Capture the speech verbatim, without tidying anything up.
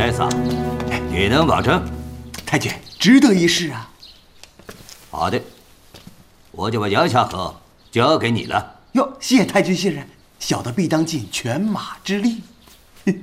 来撒，你能保证？ 太君，值得一试啊！ 好的，我就把阳夏河交给你了。 哟，谢太君信任，小的必当尽犬马之力。